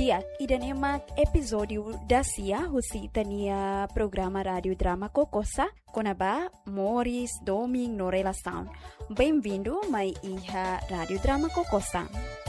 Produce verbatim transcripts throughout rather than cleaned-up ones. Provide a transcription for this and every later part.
Diak, idan emak episódio da Cia, husi tania programa rádio drama Kokosa, konaba Morris Doming no relação. Bem-vindo, mai iha rádio drama Kokosa.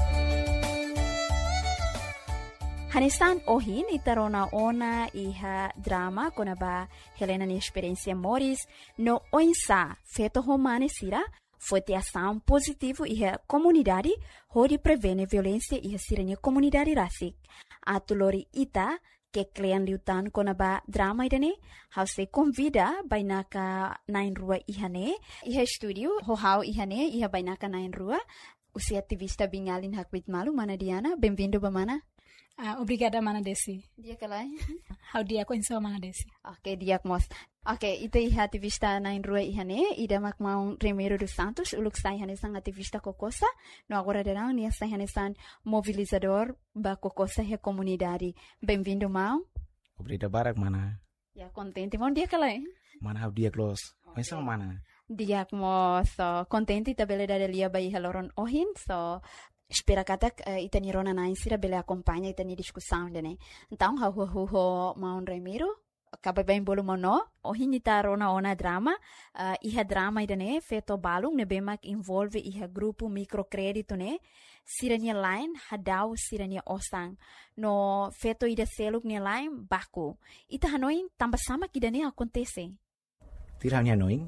Hanesan ohin itarona ona iha drama konaba Helena ni experiência Morris no oinsa feto romane sira foi ter ação positivo iha comunidade hori prevene violência iha siranya comunidade rasik. Atulori ita que klian liutan konaba drama idane hause convida bainaka nain rua ihane iha studio ho hau ihane iha bainaka nain rua usia ativista bingalin hakbit malu mana Diana bem-vindo bamana. Uh, obrigada, Mana Desi. Dia kalai. How dia ko insa Mana Desi. Okay, dia mos. Okay, ito iha ativista na inrua ihane, ida makmaung Remiro dos Santos, uluk sa ihane sang ativista Kokosa, no agora darang niya sa ihane sang mobilizador ba Kokosa he comunidade. Bem-vindo, Mau. Obrigado, Barak, Mana. Ya, contente, mon dia kalai. Mana how dia close. Okay. Insa Mana. Dia mo so contente tabele da lia ba iha loron ohin, so espera katak uh, itani rona na insira bele acompanha itani discussão dene. Então ha hu hu ho Maun Remiro acaba bem bolo mono o hinita rona ona drama uh, iha drama idane feto balung ne bemak involve iha grupo microcredito ne sirania line hadau sirania osang no feto ida seluk ne line baku ita hanoin tambah sama kidane acontece. Tira hanoin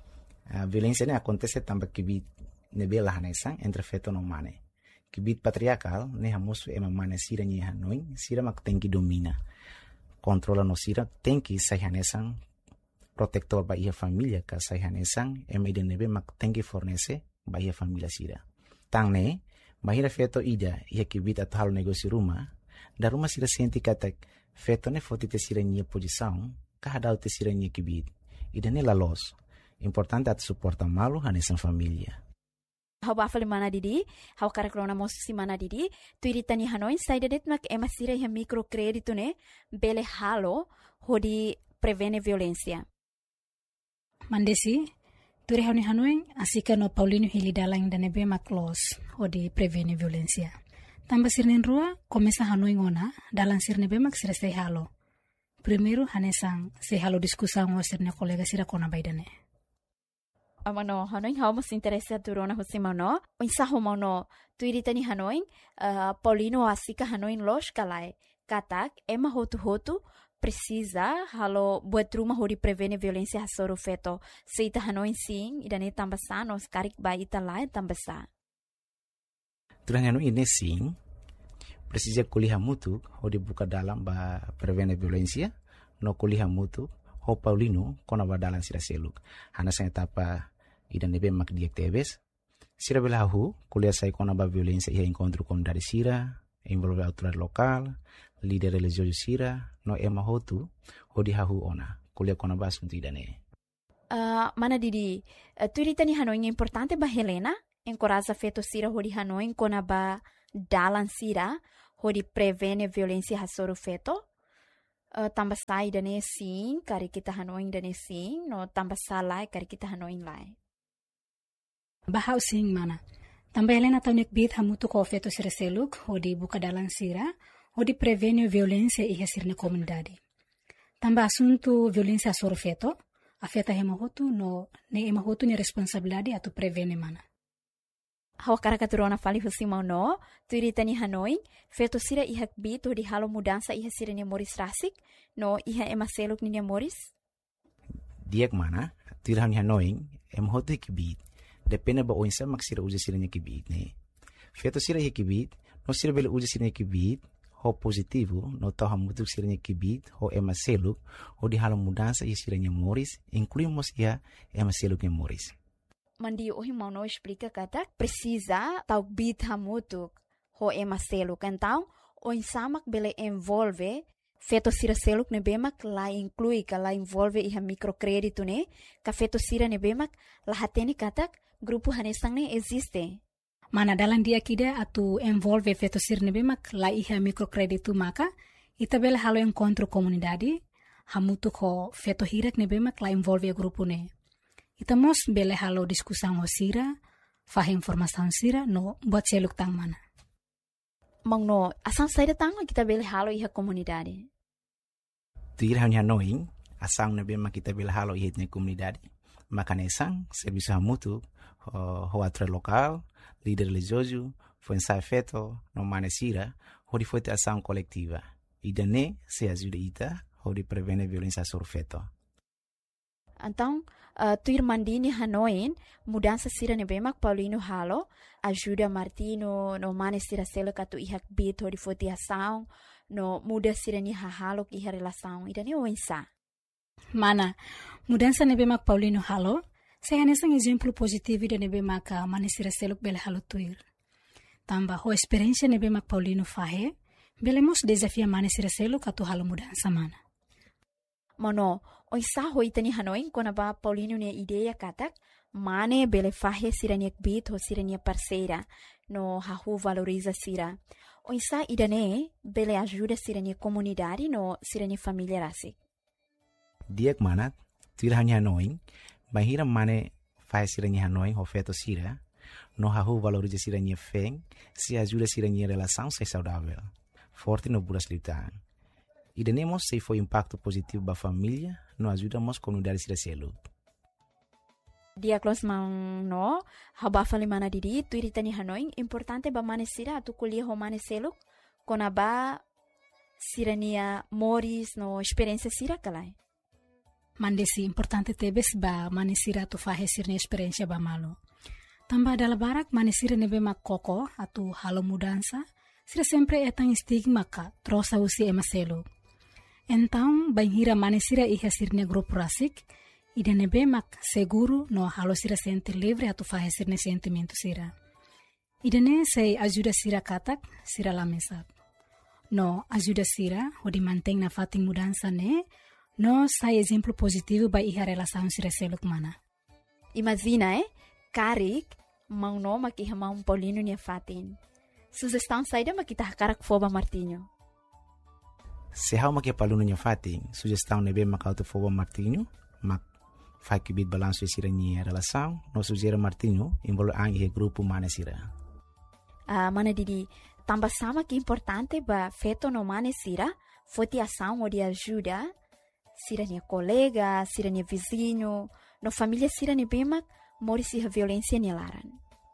a violência ne acontece tambah kibit ne bela hanesang entre feto no mane. Kibit patriarcal, ne hamusu ema mana sira ni hanoin, sira mak tenki domina. Controla no sira, tenki sayhanesang, protector ba ia familia ka sayhanesang, ema ide nebe mak tenki fornece ba ia familia sira. Tang ne, bahira feto ida, ia kibit at halo negosi rumah, da rumah sira senti katak, feto ne fotite sira ni posição, kahadau te sira ni kibit. Ida ne la los. Importante at suporta malu hanesang familia. Hau bafali mana didi, hau karakrona mosi mana didi, tu iritani hanoin saidadet mak emasira iha microcredito ne bele halo hodi prevene violência. Mandesi, tu rehoni hanoin asika no Paulino Hilidalang danebe mak los hodi prevene violência. Tamba sirnen rua komesa hanoin ona dalang sirnebe mak sirese halo. Primeiro hanesang se halo diskusang o sirne kolega sira kona baidane. Amano hanoin hau mas interesse turona husimano insa homono tuiritani hanoin uh, Paulino asika hanoin los kalai katak ema hotu hotu precisa halo buat rumah hori prevene violência hasoro feto seita hanoin sim idane tambasa nos karik ba ita lai tambasa turanya no ine sim precisa kuliah mutu hodi buka dalam ba prevene violência no kuliah mutu ho Paulino kona ba dalam sira seluk hana sa etapa idan nebe mak diak tebes sira belahu kuliah sai kona ba violência ia encontro com dari sira envolve autoridade local líder religioso sira no ema hotu hodi hahu ona kuliah kona ba assunto idane uh, mana didi uh, tuiritani hanoin importante ba Helena encoraja feto sira hodi hanoin kona ba dalan sira hodi prevene violência hasoro feto Uh, tambah sai dane sim, kari kita hanoin dane sim, no tambah salai kari kita hanoin lai. Bahau sing mana? Tambah Helena taunik bit hamutu ko feto sira seluk, hodi buka dalang sira, hodi prevene violência iha sirne comunidade. Tambah asunto violência soro feto, afeta hema hotu no ne ema hotu ni responsabilidade atu prevene mana. Hau karakaturona fali husimau no, tuiritani hanoin, feto sira ihak bit hodi halo mudansa iha sira ni Morris rasik, no iha ema seluk ni Morris? Diak mana, tuirani hanoin, ema hotu ikibit, depende ba oinsa mak sira uja sira ni kibit ne. Feto sira ikibit, no sira bele uja sira ni kibit, ho positivo, no tau hamutuk sira ni kibit, ho ema seluk, hodi halo mudansa iha sira ni Morris, incluímos iha ema seluk ni Morris. Mandi ohi mau no explica katak precisa tau bit hamutuk ho ema seluk então o insamak bele envolve feto sira seluk ne bemak la inclui ka la envolve iha microcredito ne ka feto sira ne bemak la hateni katak grupo hanesang ne existe mana dalam dia kida atu envolve feto sira ne bemak la iha microcredito maka ita bele halo encontro comunidade hamutuk ho feto hirak ne bemak la envolve grupo ne. Ita mos bele halo diskusang ho sira, fah informação sira no buat seluk tang mana. Mang no, asang saída tanga kita bele halo iha komunidade. Tuir hanya noing, asang na bema kita bele halo iha na komunidade. Makanesang, serviço hamutu, ho atre local, líder religioso, foi ensaio feito, no manesira, onde foi ter ação coletiva. E daí se ajuda ita, onde prevene violência sobre feto. Então, uh, tuir mandini hanoin, mudança sira nebemak Paulino halo, ajuda Martino no manesira selo katu ihak bit onde foi ter ação, no muda sira ni hahalo iha relação. E daí o ensa. Mana, mudança nebemak Paulino halo, saya nesang exemplo positivo de nebemak manesira selo bele halo tuir. Tamba ho experiência nebemak Paulino fahe, belemos desafia manesira selo katu halo mudança mana. Mano, oi sa ho itani hanoin kona ba Paulino ne ideia katak, mane bele fahe sirania bit ho sirania parceira, no hahu valoriza sira. Oi sa idane bele ajuda sirania comunidade no sirania família rasik. Diak manat, tuir hanya hanoin, bahira mane fahe sirania hanoin ho feto sira, no hahu valoriza sirania feng, se ajuda sirania relação ser saudável, forte no buras litan. E tenemos se foi impacto positivo para a família, nós ajudamos a comunidade a selo. Dia close mang no, haba fali mana didi, tu iritani hanoin, importante ba manesira atu kuliah ho maneselo, kona ba sirania moris no experiência sira kalai. Mandesi importante tebes ba manesira atu fahe sirne experiência ba malo. Tamba dala barak manesira nebe mak koko atu halo mudança, sira sempre etang stigma ka trosa usi emaselo. Então, banhira manesira iha sirne grupo rasik, ida nebe mak seguro no halo sira sente livre atu fahe sirne sentimento sira. Ida ne sei ajuda sira katak, sira lamesap. No ajuda sira, o di manteng na fating mudança ne, no sai exemplo positivo ba iha relação sira seluk mana. Imagina, eh? Karik, mang no makiha mang Paulino niya fatin. Sugestão saída makita hakarak foba Martinho. Se hau makia paluno nya fatin, sugestão nebe makauto foba Martinho, mak fai que bit balanço sira nya relação, no sugera Martinho, envolve ang ihe grupo manesira. Ah, mana didi, tamba sama que importante ba feto no manesira, foti ação ou de ajuda, sira nya colega, sira nya vizinho, no família sira nya bemak, mori siha violência nya laran.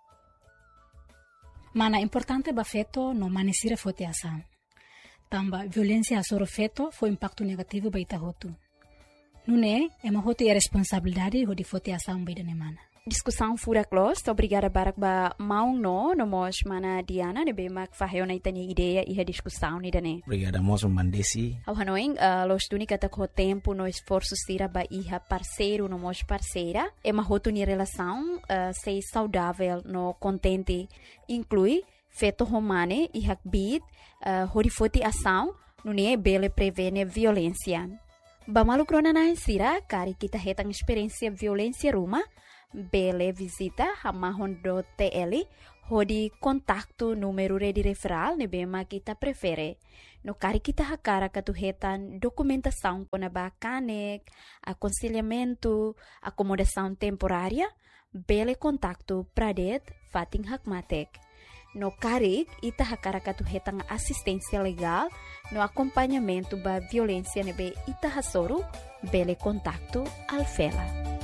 Mana importante ba feto no manesira foti ação. Tamba violência sobre feto foi impacto negativo ba ita hotu. Nune, ema hotu é responsabilidade ho di foti ação ba ida nemana. Discussão fura close, obrigada barak ba maung no, no mos mana Diana, ne bemak faheo na itanya ideia iha discussão ni dane. Obrigada moço mandesi. Ao hanoing, uh, los tuni kata ko tempo no esforço sira ba iha parceiro no mos parceira, ema hotu ni relação uh, sei saudável no contente, inclui feto romane iha bit, uh, hori foti ação, nune bele prevene violência. Ba malukrona na sira, kari kita hetang experiência violência ruma, bele visita hamahon do T L hodi kontaktu número de referral ne bema kita prefere no kari kita hakara katuhetan documentação kona ba kanek aconselhamento acomodação temporária bele kontaktu pradet fating hakmatek no kari ita hakara katuhetan assistência legal no acompanhamento ba violência ne be ita hasoro bele kontaktu alfela.